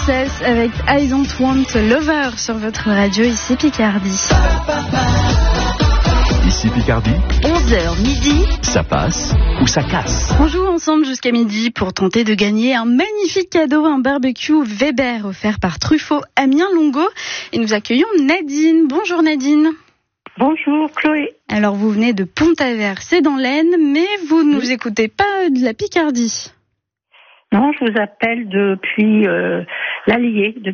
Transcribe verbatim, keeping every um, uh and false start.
Princess avec I Don't Want Lover sur votre radio, ici Picardie. Ici Picardie, onze heures midi, ça passe ou ça casse. On joue ensemble jusqu'à midi pour tenter de gagner un magnifique cadeau, un barbecue Weber offert par Truffaut Amiens Longo. Et nous accueillons Nadine. Bonjour Nadine. Bonjour Chloé. Alors vous venez de Pont-Aver, c'est dans l'Aisne, mais vous ne nous écoutez pas de la Picardie. Non, je vous appelle depuis euh, l'Allier,